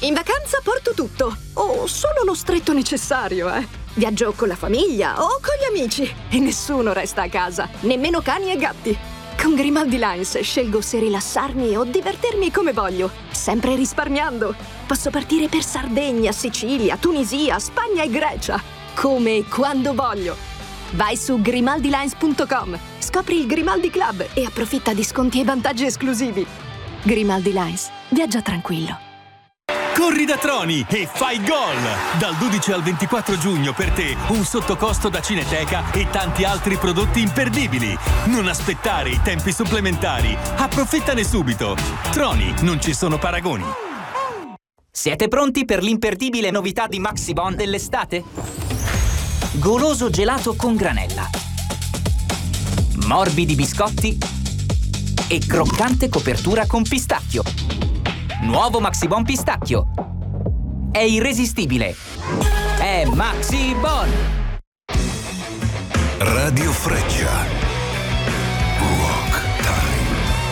In vacanza porto tutto, o solo lo stretto necessario, Viaggio con la famiglia o con gli amici e nessuno resta a casa, nemmeno cani e gatti. Con Grimaldi Lines scelgo se rilassarmi o divertirmi come voglio, sempre risparmiando. Posso partire per Sardegna, Sicilia, Tunisia, Spagna e Grecia, come e quando voglio. Vai su grimaldilines.com, scopri il Grimaldi Club e approfitta di sconti e vantaggi esclusivi. Grimaldi Lines, viaggia tranquillo. Corri da Troni e fai gol! Dal 12 al 24 giugno per te un sottocosto da Cineteca e tanti altri prodotti imperdibili. Non aspettare i tempi supplementari. Approfittane subito. Troni, non ci sono paragoni. Siete pronti per l'imperdibile novità di Maxibon dell'estate? Goloso gelato con granella, morbidi biscotti e croccante copertura con pistacchio. Nuovo Maxibon pistacchio. È irresistibile. È Maxibon. Radio Freccia. Rock Time.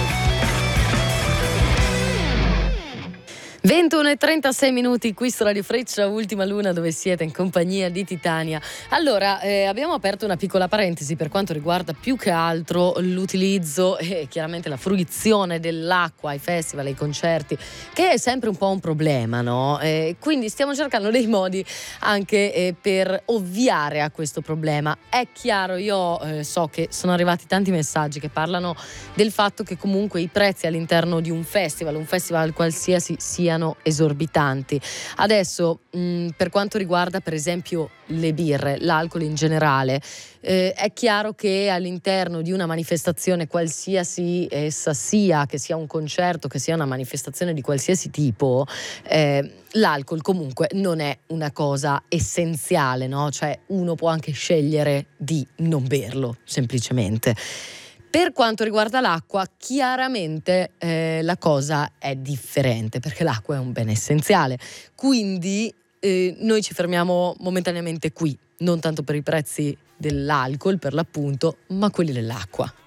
21:36 qui su Radio Freccia, Ultima Luna, dove siete in compagnia di Titania. Allora, abbiamo aperto una piccola parentesi per quanto riguarda più che altro l'utilizzo e chiaramente la fruizione dell'acqua ai festival, ai concerti, che è sempre un po' un problema, no? Quindi stiamo cercando dei modi anche per ovviare a questo problema. È chiaro, io so che sono arrivati tanti messaggi che parlano del fatto che comunque i prezzi all'interno di un festival qualsiasi siano esorbitanti. Adesso per quanto riguarda per esempio le birre, l'alcol in generale, è chiaro che all'interno di una manifestazione qualsiasi essa sia, che sia un concerto, che sia una manifestazione di qualsiasi tipo, l'alcol comunque non è una cosa essenziale, no? Cioè uno può anche scegliere di non berlo, semplicemente. Per quanto riguarda l'acqua, chiaramente la cosa è differente, perché l'acqua è un bene essenziale. Quindi noi ci fermiamo momentaneamente qui, non tanto per i prezzi dell'alcol per l'appunto, ma quelli dell'acqua.